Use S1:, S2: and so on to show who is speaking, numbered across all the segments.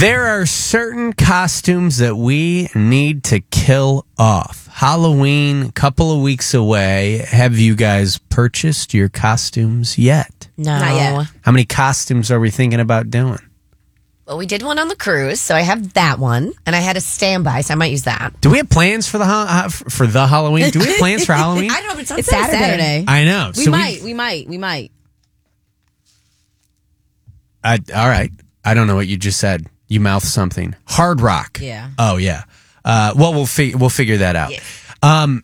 S1: There are certain costumes that we need to kill off. Halloween, couple of weeks away. Have you guys purchased your costumes yet?
S2: No.
S3: Not yet.
S1: How many costumes are we thinking about doing?
S2: Well, we did one on the cruise, so I have that one, and I had a standby, so I might use that.
S1: Do we have plans for the Halloween? Do we have plans for Halloween?
S2: I don't know, but it's on
S3: It's
S2: Saturday.
S1: I know.
S3: We might.
S1: All right. I don't know what you just said. You mouthed something. Hard Rock.
S3: Yeah.
S1: Oh, yeah. Well, we'll figure that out.
S2: Yeah.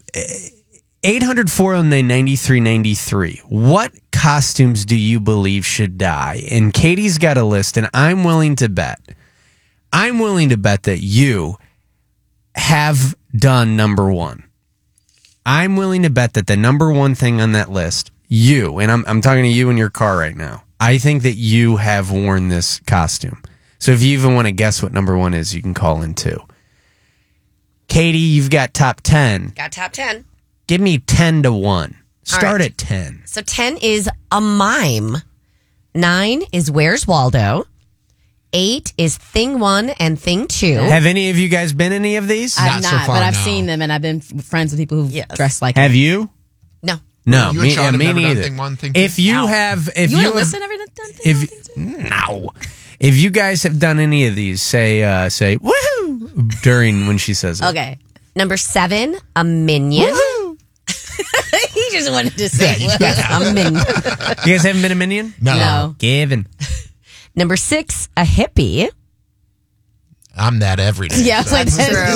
S1: 800-409-9393. What costumes do you believe should die? And Katie's got a list, and I'm willing to bet that you have done number one. I'm willing to bet that the number one thing on that list, you, and I'm talking to you in your car right now, I think that you have worn this costume. So if you even want to guess what number one is, you can call in too. Katie, you've got top 10.
S2: Got top 10.
S1: Give me 10 to 1. Start
S2: right.
S1: at 10.
S2: So 10 is a mime. 9 is Where's Waldo. 8 is Thing 1 and Thing 2.
S1: Have any of you guys been any of these?
S3: I've
S4: so
S3: not,
S4: far,
S3: but I've
S4: no.
S3: seen them, and I've been friends with people who
S2: Yes.
S3: dress like
S1: Have you?
S2: No.
S1: No,
S4: You and Sean have
S1: me
S4: never done
S1: neither.
S4: thing one, thing two?
S1: If you have, if
S3: you.
S1: you
S3: You
S1: have,
S3: listen every time.
S1: no, if you guys have done any of these, say woohoo during when she says it.
S3: Okay.
S2: Number 7, a minion.
S3: He just wanted to say
S2: A minion.
S1: You guys haven't been a minion?
S3: No.
S1: Given.
S2: Number 6, a hippie.
S4: I'm that every day.
S3: Yeah, I was like,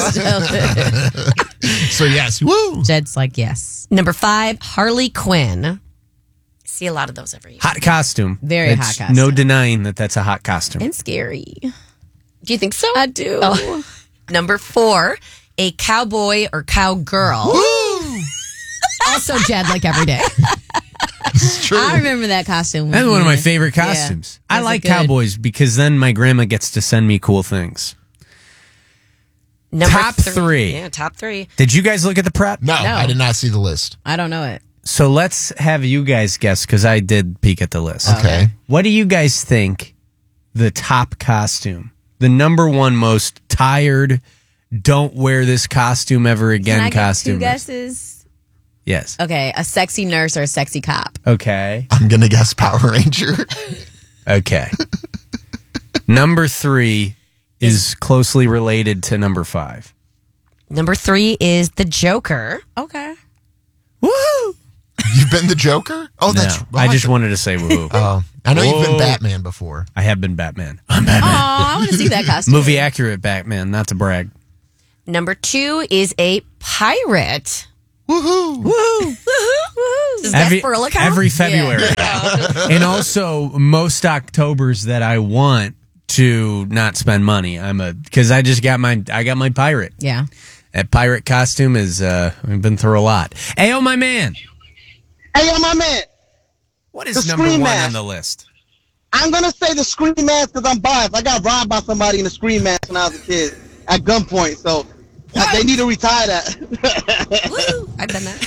S4: So yes, woo.
S3: Jed's like, yes.
S2: Number 5, Harley Quinn. See a lot of those every year.
S1: Hot costume.
S3: Very
S1: It's
S3: hot costume.
S1: No denying that that's a hot costume.
S3: And scary.
S2: Do you think so?
S3: I do.
S2: Oh. Number 4, a cowboy or cowgirl.
S3: Also, Jed, like every day.
S4: It's true.
S3: I remember that costume.
S1: That's one of my
S3: Yeah.
S1: favorite costumes. I
S3: Those are
S1: like
S3: good.
S1: cowboys because then my grandma gets to send me cool things.
S2: Number
S1: Top 3.
S2: Yeah, top 3.
S1: Did you guys look at the prep?
S4: No, I did not see the list.
S3: I don't know it.
S1: So let's have you guys guess because I did peek at the list.
S4: Okay.
S1: What do you guys think the top costume, the number one most tired, don't wear this costume ever again
S3: Can I get
S1: costume?
S3: 2 guesses?
S1: Yes.
S3: Okay, a sexy nurse or a sexy cop.
S1: Okay.
S4: I'm gonna guess Power Ranger.
S1: Okay. Number 3 is closely related to number 5.
S2: Number 3 is the Joker.
S3: Okay.
S1: Woohoo!
S4: You've been the Joker? Oh, that's
S1: No,
S4: right.
S1: I just wanted to say woohoo.
S4: I know you've been
S1: Whoa.
S4: Batman before.
S1: I have been Batman. I'm Batman.
S3: Oh, I want to see that costume.
S1: Movie accurate Batman, not to brag.
S2: Number 2 is a pirate.
S4: Woohoo!
S2: Is that for a account?
S1: Every February. And also most Octobers that I want to not spend money. Because I got my pirate.
S3: Yeah.
S1: That pirate costume is we've been through a lot. Hey, my man.
S5: Hey, yo, my man.
S1: What is
S5: The
S1: number 1
S5: Scream
S1: on
S5: Mask.
S1: the list?
S5: I'm going to say the Scream Mask because I'm biased. I got robbed by somebody in a Scream Mask when I was a kid at gunpoint. So they need to retire that.
S2: Woo! I've done that.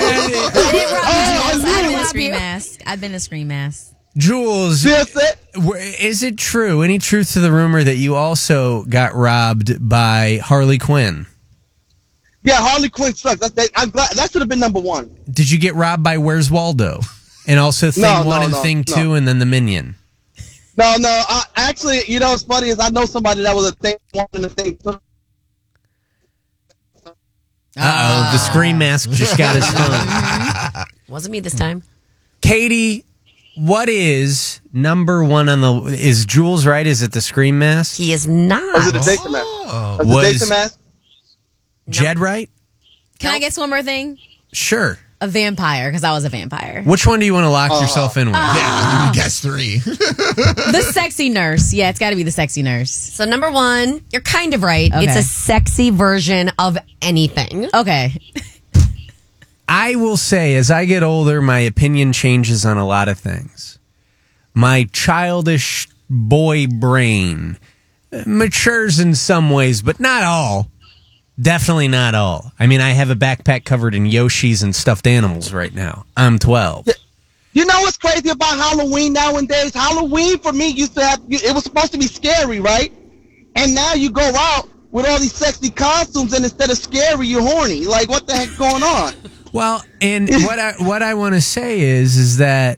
S3: I've been a Scream Mask. I've been a Scream Mask.
S1: Jules,
S5: That's it.
S1: is it true, any truth to the rumor that you also got robbed by Harley Quinn?
S5: Yeah, Harley Quinn sucks. I'm glad. That should have been number 1.
S1: Did you get robbed by Where's Waldo? And also Thing
S5: No,
S1: 1 and
S5: no,
S1: Thing
S5: no.
S1: 2 and then the Minion?
S5: No. Actually, you know what's funny is I know somebody that was a thing 1 and a thing 2.
S1: Uh-oh, the Scream Mask just got his phone.
S2: Wasn't me this time.
S1: Katie, what is number 1 on the... Is Jules right? Is it the Scream Mask?
S2: He is
S5: Was it
S2: not.
S5: the Jason Mask? Was it
S1: Was-
S5: Jason Mask?
S1: Jed right?
S3: Can I guess one more thing?
S1: Sure.
S3: A vampire, because I was a vampire.
S1: Which one do you want to lock yourself in with?
S4: Yeah, you guess 3.
S3: The sexy nurse. Yeah, it's got to be the sexy nurse.
S2: So number 1, you're kind of right.
S3: Okay.
S2: It's a sexy version of anything.
S3: Okay.
S1: I will say, as I get older, my opinion changes on a lot of things. My childish boy brain matures in some ways, but not all. Definitely not all. I mean, I have a backpack covered in Yoshis and stuffed animals right now. I'm 12.
S5: You know what's crazy about Halloween nowadays? Halloween for me used to have, it was supposed to be scary, right? and now you go out with all these sexy costumes, and instead of scary, you're horny. Like, what the heck's going on?
S1: Well, and what I want to say is that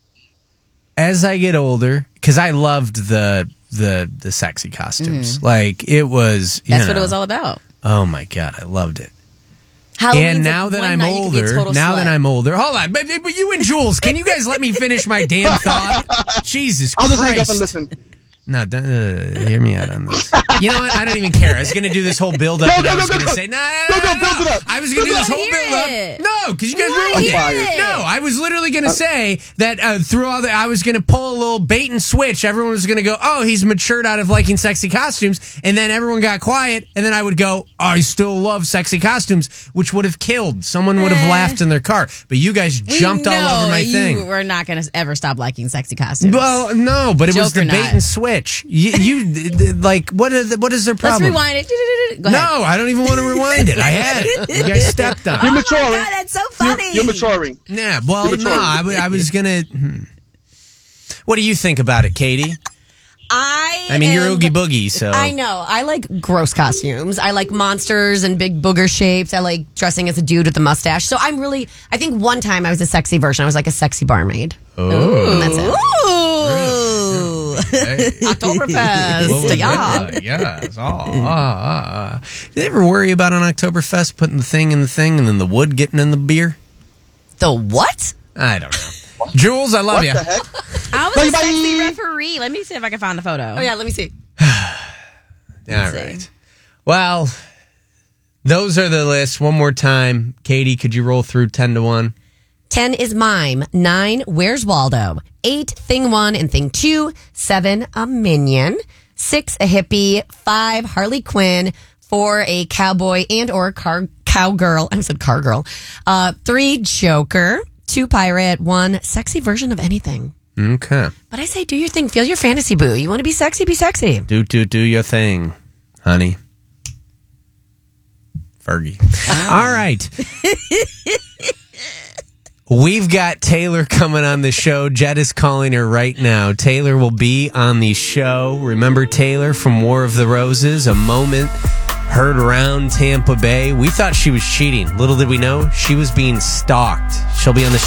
S1: as I get older, because I loved the sexy costumes, like it was.
S3: That's what it was all about.
S1: Oh my God, I loved it.
S2: Halloween's
S1: And now
S2: like
S1: that
S2: one
S1: I'm
S2: night you could be a
S1: older,
S2: total slut.
S1: hold on, but you and Jules, can you guys let me finish my damn thought? Jesus
S5: I'll just hang up and
S1: Christ!
S5: listen.
S1: No, hear me out on this. You know what? I don't even care. I was going to do this whole build-up, and I was going to say, no.
S5: Build it up.
S1: I was going to do this whole
S3: hear
S1: build-up.
S3: it.
S1: No, because you guys ruined
S5: I'm
S1: it.
S5: fired.
S1: No, I was literally going to say that through all I was going to pull a little bait and switch. Everyone was going to go, oh, he's matured out of liking sexy costumes. And then everyone got quiet, and then I would go, oh, I still love sexy costumes, which would have killed. Someone would have laughed in their car. But you guys jumped all over my thing.
S3: We're not going to ever stop liking sexy costumes.
S1: Well, no, but it was
S3: Joke
S1: the
S3: or
S1: bait
S3: not.
S1: and switch. You like what is their
S3: Let's
S1: problem?
S3: rewind it. Go ahead.
S1: No, I don't even want to rewind it. I had it. You guys stepped on
S5: You're
S1: it.
S5: maturing.
S2: Oh my God, that's so funny.
S5: You're maturing.
S1: Yeah, well,
S5: You're
S1: no,
S5: maturing.
S1: I was gonna. What do you think about it, Katie? I mean, you're Oogie Boogie, so
S2: I know. I like gross costumes. I like monsters and big booger shapes. I like dressing as a dude with a mustache. So I think one time I was a sexy version. I was like a sexy barmaid.
S1: Oh,
S2: And that's it.
S3: Ooh.
S2: Oktoberfest. Yeah.
S1: Yes. Did you ever worry about on Oktoberfest putting the thing in the thing and then the wood getting in the beer?
S2: The what?
S1: I don't know. Jules, I love
S5: What
S1: you.
S5: the heck?
S3: I was
S5: Bye,
S3: a sexy
S5: bye.
S3: referee. Let me see if I can find the photo.
S2: Oh, yeah, let me see.
S1: All right. Well, those are the lists. One more time. Katie, could you roll through 10 to 1?
S2: 10 is mime. 9, Where's Waldo? 8, Thing 1 and Thing 2. 7, a minion. 6, a hippie. 5, Harley Quinn. 4, a cowboy and or cowgirl. I said car girl. 3, Joker. 2, pirate. 1, sexy version of anything.
S1: Okay.
S2: But I say do your thing. Feel your fantasy, boo. You want to be sexy, be sexy.
S1: Do your thing, honey. Fergie. All right. We've got Taylor coming on the show. Jed is calling her right now. Taylor will be on the show. Remember Taylor from War of the Roses? A moment heard around Tampa Bay. We thought she was cheating. Little did we know, she was being stalked. She'll be on the show.